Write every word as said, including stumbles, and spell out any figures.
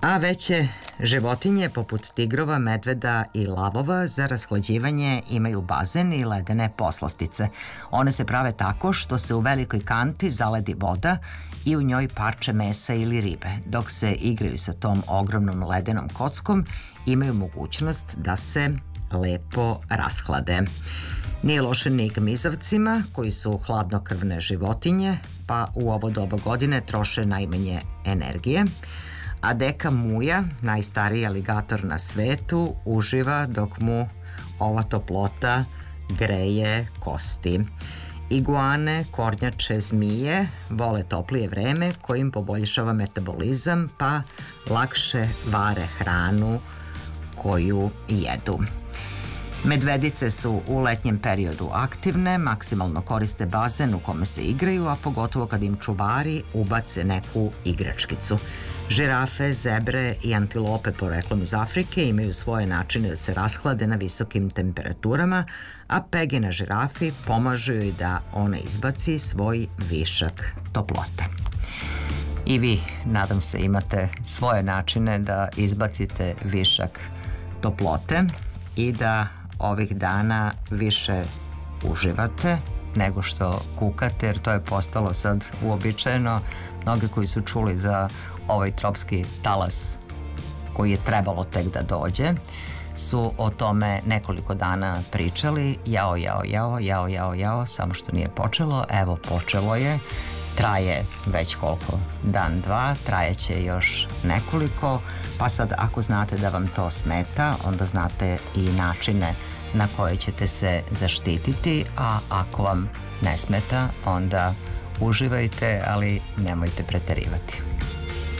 A veće životinje poput tigrova, medveda i lavova za rashlađivanje imaju bazen i ledene poslastice. One se prave tako što se u velikoj kanti zaledi voda i u njoj parče mesa ili ribe. Dok se igraju sa tom ogromnom ledenom kockom, imaju mogućnost da se lepo rashlade. Nije loše ni gmizavcima, koji su hladnokrvne životinje, pa u ovo doba godine troše najmanje energije. A deka muja, najstariji aligator na svetu, uživa dok mu ova toplota greje kosti. Iguane, kornjače, zmije vole toplije vreme kojim poboljšava metabolizam pa lakše vare hranu koju jedu. Medvedice su u letnjem periodu aktivne, maksimalno koriste bazen u kome se igraju, a pogotovo kad im čuvari ubace neku igračkicu. Žirafe, zebre i antilope poreklom iz Afrike imaju svoje načine da se rashlade na visokim temperaturama, a pege na žirafi pomažu joj da ona izbaci svoj višak toplote. I vi, nadam se, imate svoje načine da izbacite višak toplote i da ovih dana više uživate nego što kukate, jer to je postalo sad uobičajeno. Mnogi koji su čuli za ovaj tropski talas koji je trebalo tek da dođe su o tome nekoliko dana pričali. Jao, jao, jao, jao, jao, jao, samo što nije počelo. Evo, počelo je. Traje već koliko? Dan, dva. Trajeće još nekoliko. Pa sad, ako znate da vam to smeta, onda znate i načine na koje ćete se zaštititi, a ako vam ne smeta, onda uživajte, ali nemojte preterivati.